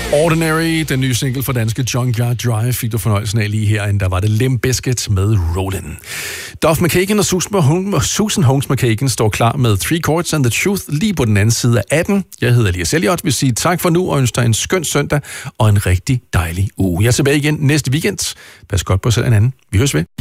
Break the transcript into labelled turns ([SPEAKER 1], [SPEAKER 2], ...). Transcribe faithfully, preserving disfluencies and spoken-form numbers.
[SPEAKER 1] Ordinary, den nye single fra danske Junkyard Drive, fik du fornøjelsen af lige herinde. Der var det Limp Bizkit med Rollin'. Duff McKagan og Susan Holmes McKagan står klar med Three Chords and the Truth lige på den anden side af atten. Jeg hedder Elias Elliot, vil sige tak for nu og ønsker dig en skøn søndag og en rigtig dejlig uge. Jeg er tilbage igen næste weekend. Pas godt på selv en anden. Vi høres ved.